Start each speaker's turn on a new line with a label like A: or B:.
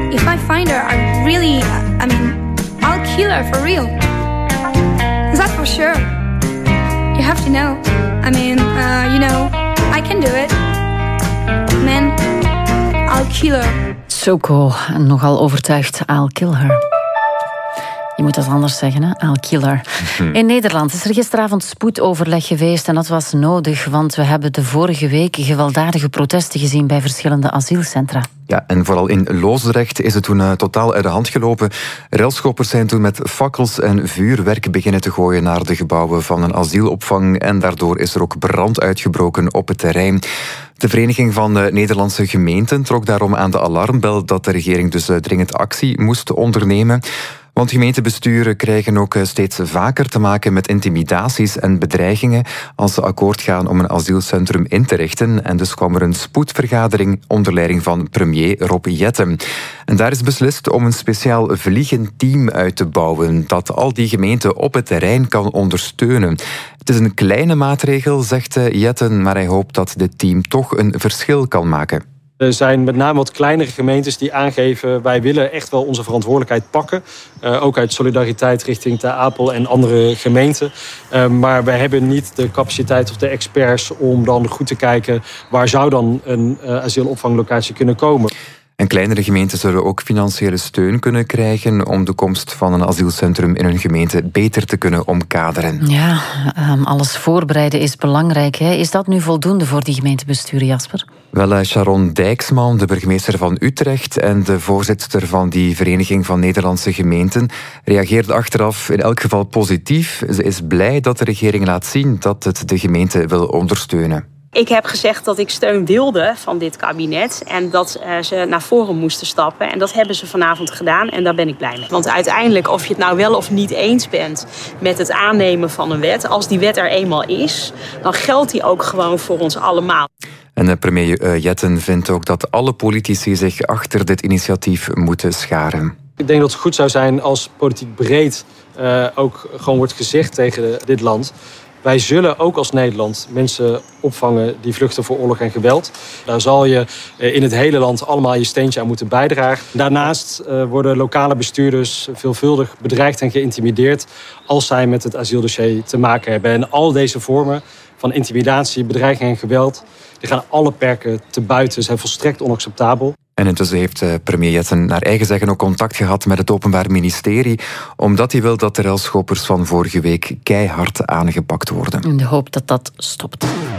A: if I find her, I'll kill her for real. That's for sure. You have to know. I can do it. Man, I'll kill her.
B: Soko, nogal overtuigd, I'll kill her. Je moet dat anders zeggen, hè? I'll kill her. In Nederland is er gisteravond spoedoverleg geweest en dat was nodig, want we hebben de vorige week gewelddadige protesten gezien bij verschillende asielcentra.
C: Ja, en vooral in Loosdrecht is het toen totaal uit de hand gelopen. Relschoppers zijn toen met fakkels en vuurwerk beginnen te gooien naar de gebouwen van een asielopvang en daardoor is er ook brand uitgebroken op het terrein. De Vereniging van Nederlandse Gemeenten trok daarom aan de alarmbel dat de regering dus dringend actie moest ondernemen. Want gemeentebesturen krijgen ook steeds vaker te maken met intimidaties en bedreigingen als ze akkoord gaan om een asielcentrum in te richten. En dus kwam er een spoedvergadering onder leiding van premier Rob Jetten. En daar is beslist om een speciaal vliegend team uit te bouwen dat al die gemeenten op het terrein kan ondersteunen. Het is een kleine maatregel, zegt Jetten, maar hij hoopt dat dit team toch een verschil kan maken.
D: Er zijn met name wat kleinere gemeentes die aangeven, wij willen echt wel onze verantwoordelijkheid pakken. Ook uit solidariteit richting Ter Apel en andere gemeenten. Maar wij hebben niet de capaciteit of de experts om dan goed te kijken waar zou dan een asielopvanglocatie kunnen komen.
C: En kleinere gemeenten zullen ook financiële steun kunnen krijgen om de komst van een asielcentrum in hun gemeente beter te kunnen omkaderen.
B: Ja, alles voorbereiden is belangrijk. Hè? Is dat nu voldoende voor die gemeentebesturen, Jasper?
C: Wel, Sharon Dijksman, de burgemeester van Utrecht en de voorzitter van die Vereniging van Nederlandse Gemeenten, reageerde achteraf in elk geval positief. Ze is blij dat de regering laat zien dat het de gemeente wil ondersteunen.
E: Ik heb gezegd dat ik steun wilde van dit kabinet en dat ze naar voren moesten stappen. En dat hebben ze vanavond gedaan en daar ben ik blij mee. Want uiteindelijk, of je het nou wel of niet eens bent met het aannemen van een wet, als die wet er eenmaal is, dan geldt die ook gewoon voor ons allemaal.
C: En premier Jetten vindt ook dat alle politici zich achter dit initiatief moeten scharen.
D: Ik denk dat het goed zou zijn als politiek breed ook gewoon wordt gezegd tegen dit land. Wij zullen ook als Nederland mensen opvangen die vluchten voor oorlog en geweld. Daar zal je in het hele land allemaal je steentje aan moeten bijdragen. Daarnaast worden lokale bestuurders veelvuldig bedreigd en geïntimideerd als zij met het asieldossier te maken hebben. En al deze vormen van intimidatie, bedreiging en geweld, die gaan alle perken te buiten, zijn volstrekt onacceptabel.
C: En intussen heeft premier Jetten naar eigen zeggen ook contact gehad met het Openbaar Ministerie, omdat hij wil dat de relschoppers van vorige week keihard aangepakt worden.
B: In de hoop dat dat stopt.